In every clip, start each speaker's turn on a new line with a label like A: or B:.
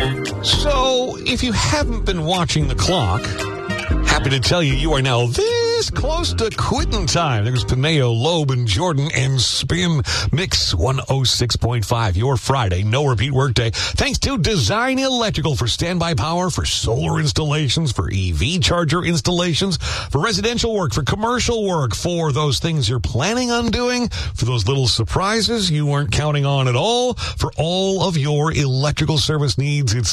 A: So, if you haven't been watching the clock, happy to tell you you are now this close to quitting time. There's Pineo, Loeb, and Jordan, and Spin Mix 106.5. Your Friday, no repeat workday. Thanks to Design Electrical for standby power, for solar installations, for EV charger installations, for residential work, for commercial work, for those things you're planning on doing, for those little surprises you weren't counting on at all, for all of your electrical service needs. It's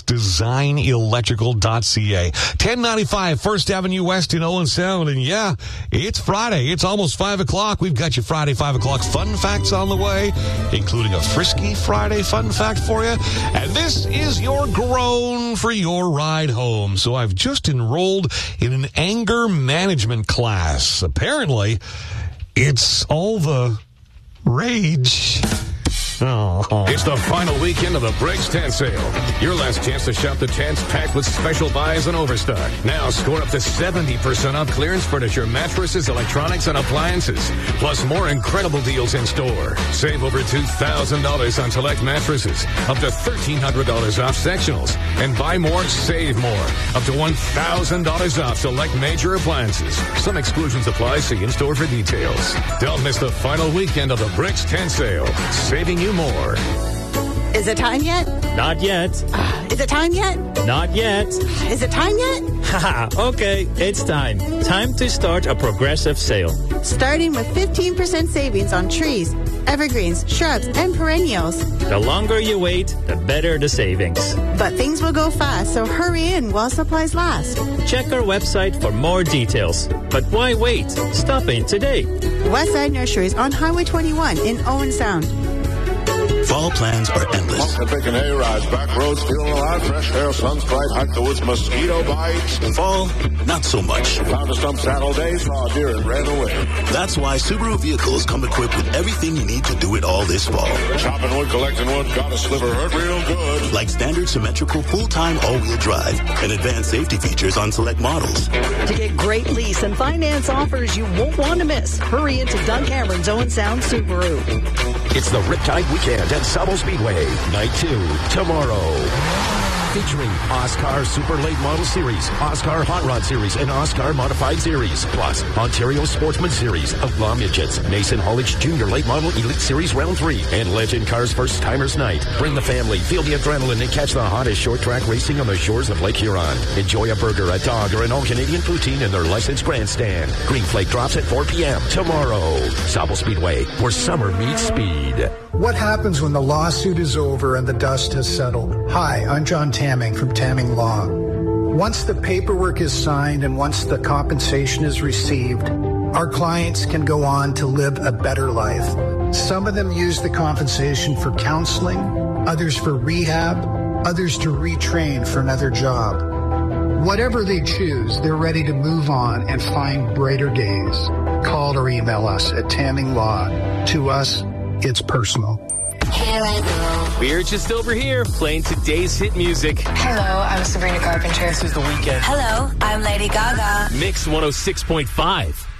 A: designelectrical.ca. 1095 First Avenue West in Owen Sound. And yeah, it's Friday. It's almost 5 o'clock. We've got your Friday 5 o'clock fun facts on the way, including a Frisky Friday fun fact for you. And this is your groan for your ride home. So I've just enrolled in an anger management class. Apparently, it's all the rage. Oh.
B: It's the final weekend of the Briggs Tent Sale. Your last chance to shop the tents packed with special buys and overstock. Now score up to 70% off clearance furniture, mattresses, electronics, and appliances. Plus more incredible deals in store. Save over $2,000 on select mattresses. Up to $1,300 off sectionals. And buy more, save more. Up to $1,000 off select major appliances. Some exclusions apply. See in-store for details. Don't miss the final weekend of the Briggs Tent Sale. Saving you more.
C: Is it time yet?
D: Not yet.
C: Is it time yet?
D: Not yet.
C: Is it time yet?
D: Haha, okay, it's time. Time to start a progressive sale.
C: Starting with 15% savings on trees, evergreens, shrubs, and perennials.
D: The longer you wait, the better the savings.
C: But things will go fast, so hurry in while supplies last.
D: Check our website for more details. But why wait? Stop in today.
C: Westside Nurseries on Highway 21 in Owen Sound.
E: Fall plans are endless.
F: Taking hay-rides, back roads, feeling alive, fresh air, sunstripe, hike the woods, mosquito bites.
E: Fall, not so much.
F: Found a stump Saturday, saw a deer and ran away.
E: That's why Subaru vehicles come equipped with everything you need to do it all this fall.
F: Chopping wood, collecting wood, got a sliver, hurt real good.
E: Like standard symmetrical full-time all-wheel drive and advanced safety features on select models.
G: To get great lease and finance offers you won't want to miss, hurry into Doug Cameron's Owen Sound Subaru.
H: It's the Riptide Weekend at Sabo Speedway. Night 2, tomorrow. Featuring Oscar Super Late Model Series, Oscar Hot Rod Series, and Oscar Modified Series. Plus, Ontario Sportsman Series, Outlaw Midgets, Mason Hollich Jr. Late Model Elite Series Round 3, and Legend Cars First Timers Night. Bring the family, feel the adrenaline, and catch the hottest short track racing on the shores of Lake Huron. Enjoy a burger, a dog, or an all-Canadian poutine in their licensed grandstand. Green Flake drops at 4 p.m. tomorrow. Sabo Speedway, where summer meets speed.
I: What happens when the lawsuit is over and the dust has settled? Hi, I'm John Tamming from Tamming Law. Once the paperwork is signed and once the compensation is received, our clients can go on to live a better life. Some of them use the compensation for counseling, others for rehab, others to retrain for another job. Whatever they choose, they're ready to move on and find brighter days. Call or email us at Tamming Law. To us, it's personal.
J: Here I go.
K: We're just over here playing today's hit music.
J: Hello, I'm Sabrina Carpenter.
K: This is The Weeknd.
J: Hello, I'm Lady Gaga.
K: Mix 106.5.